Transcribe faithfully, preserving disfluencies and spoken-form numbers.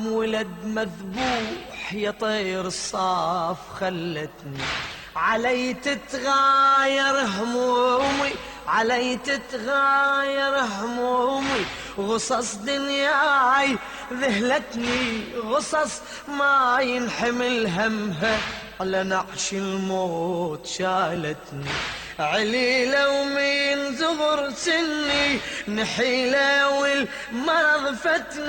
ولد مذبوح يا طير الصاف خلتني علي تتغاير همومي، علي تتغاير همومي، غصص دنياي ذهلتني، غصص ما ينحمل همها على نعش الموت شالتني، عليلة ومن زغر سني نحيلة والمرض فتني.